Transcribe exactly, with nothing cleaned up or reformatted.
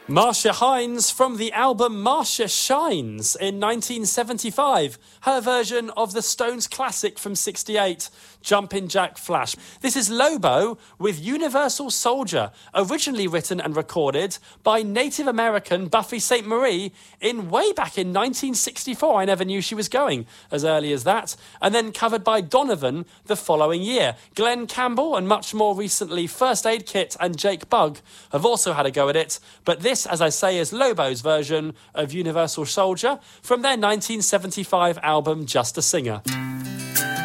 Marcia Hines from the album Marcia Shines in nineteen seventy-five, her version of the Stones classic from sixty-eight, Jumpin' Jack Flash. This is Lobo with Universal Soldier, originally written and recorded by Native American Buffy Sainte-Marie in way back in nineteen sixty-four. I never knew she was going as early as that. And then covered by Donovan the following year. Glenn Campbell and much more recently First Aid Kit and Jake Bugg have also had a go at it. But this, as I say, is Lobo's version of Universal Soldier from their nineteen seventy-five album Just a Singer.